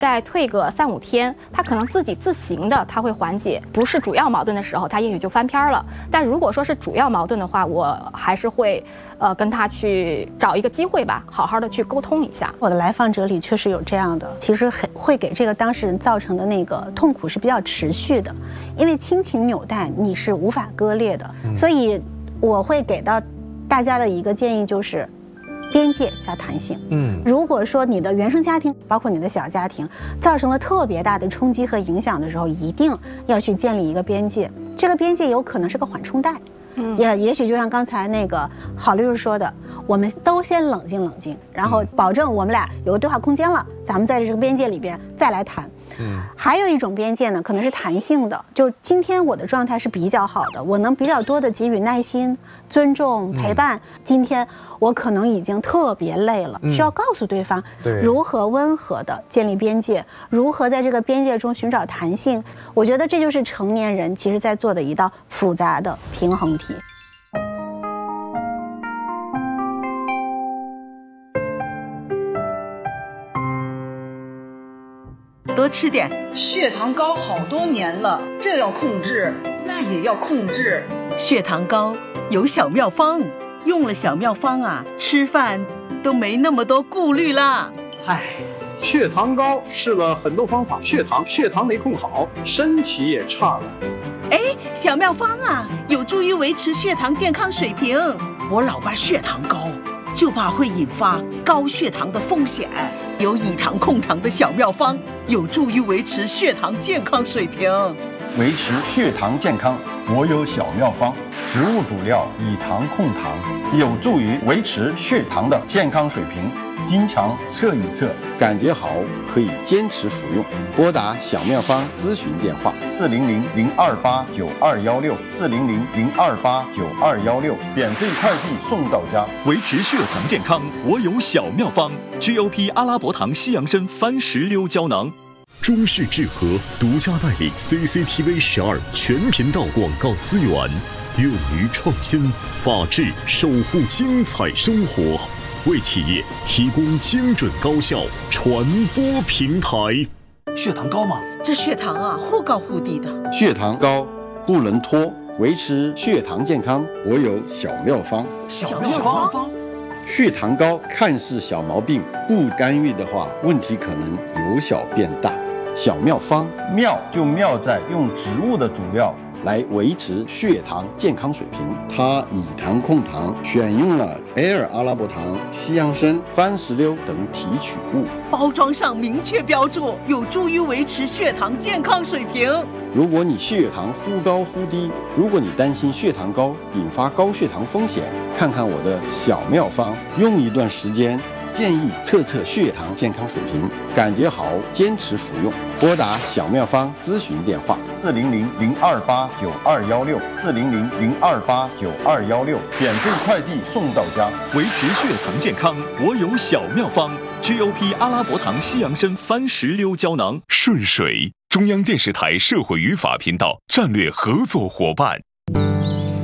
概退个3-5天，他可能自己自行的他会缓解，不是主要矛盾的时候，他也许就翻篇了。但如果说是主要矛盾的话，我还是会跟他去找一个机会吧，好好的去沟通一下。 我的来访者里确实有这样的，其实会给这个当事人造成的那个痛苦是比较持续的，因为亲情纽带你是无法割裂的，所以我会给到大家的一个建议就是边界加弹性。如果说你的原生家庭，包括你的小家庭，造成了特别大的冲击和影响的时候，一定要去建立一个边界。这个边界有可能是个缓冲带，也许就像刚才那个郝律师说的，我们都先冷静冷静，然后保证我们俩有个对话空间了，咱们在这个边界里边再来谈。还有一种边界呢，可能是弹性的，就今天我的状态是比较好的，我能比较多的给予耐心、尊重、陪伴。今天我可能已经特别累了，需要告诉对方如何温和的建立边界，如何在这个边界中寻找弹性。我觉得这就是成年人其实在做的一道复杂的平衡题。 多吃点， 血糖高好多年了，这要控制，那也要控制。 血糖高有小妙方，用了小妙方啊，吃饭都没那么多顾虑啦。 血糖高试了很多方法，血糖没控好，身体也差了。 小妙方啊，有助于维持血糖健康水平。我老爸血糖高，就怕会引发高血糖的风险。有以糖控糖的小妙方，有助于维持血糖健康水平。 维持血糖健康，我有小妙方，植物主料以糖控糖，有助于维持血糖的健康水平。经常测一测，感觉好可以坚持服用。拨打小妙方咨询电话：400-028-9216，400-028-9216，免费快递送到家。 维持血糖健康，我有小妙方 ：GOP 阿拉伯糖西洋参番石榴胶囊。 中视智和独家代理 CCTV12全频道广告资源，勇于创新，法治守护精彩生活，为企业提供精准高效传播平台。 血糖高吗？ 这血糖啊，忽高忽低的。 血糖高不能拖，维持血糖健康，我有小妙方。 小妙方。 血糖高看似小毛病，不干预的话，问题可能由小变大。小妙方，妙就妙在用植物的主料来维持血糖健康水平。它以糖控糖，选用了Air阿拉伯糖、西洋参、番石榴等提取物， 包装上明确标注，有助于维持血糖健康水平。 如果你血糖忽高忽低，如果你担心血糖高引发高血糖风险，看看我的小妙方，用一段时间，建议测测血糖健康水平，感觉好坚持服用。拨打小妙方咨询电话：400-028-9216，400-028-9216，免费快递送到家。 维持血糖健康，我有小妙方 ：GOP 阿拉伯糖西洋参番石榴胶囊。顺水，中央电视台社会与法频道战略合作伙伴。